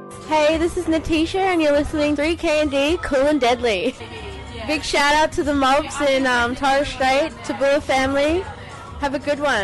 Hey, this is Natisha, and you're listening to 3K&D, Cool and Deadly. Yeah. Big shout out to the mobs in Torres Strait, Tabula family. Have a good one.